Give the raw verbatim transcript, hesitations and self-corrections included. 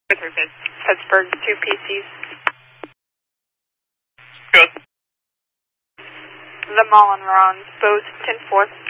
Pittsburgh, two P Cs. Good. The Mullen Rons, both ten fourth.